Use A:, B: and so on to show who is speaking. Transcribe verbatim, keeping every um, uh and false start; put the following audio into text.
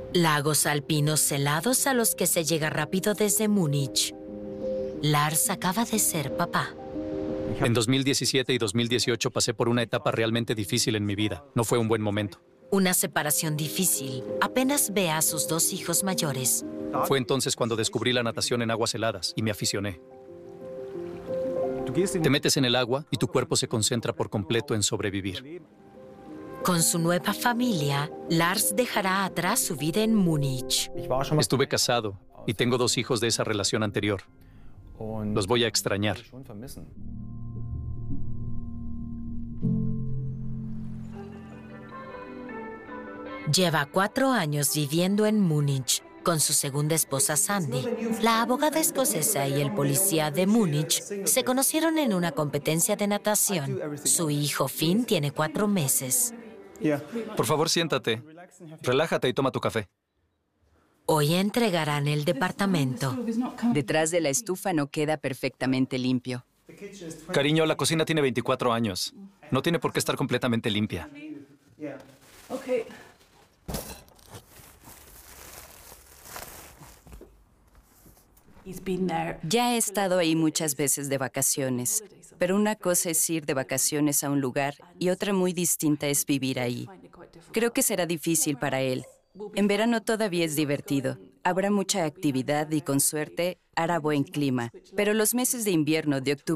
A: Lagos alpinos helados a los que se llega rápido desde Múnich. Lars acaba de ser papá.
B: En dos mil diecisiete y dos mil dieciocho pasé por una etapa realmente difícil en mi vida. No fue un buen momento.
A: Una separación difícil. Apenas ve a sus dos hijos mayores.
B: Fue entonces cuando descubrí la natación en aguas heladas y me aficioné. Te metes en el agua y tu cuerpo se concentra por completo en sobrevivir.
A: Con su nueva familia, Lars dejará atrás su vida en Múnich.
B: Estuve casado y tengo dos hijos de esa relación anterior. Los voy a extrañar.
A: Lleva cuatro años viviendo en Múnich con su segunda esposa Sandy. La abogada escocesa y el policía de Múnich se conocieron en una competencia de natación. Su hijo Finn tiene cuatro meses.
B: Por favor, siéntate. Relájate y toma tu café.
A: Hoy entregarán el departamento.
C: Detrás de la estufa no queda perfectamente limpio.
B: Cariño, la cocina tiene veinticuatro años. No tiene por qué estar completamente limpia.
C: Ya he estado ahí muchas veces de vacaciones, pero una cosa es ir de vacaciones a un lugar y otra muy distinta es vivir ahí. Creo que será difícil para él. En verano todavía es divertido. Habrá mucha actividad y con suerte hará buen clima, pero los meses de invierno de octubre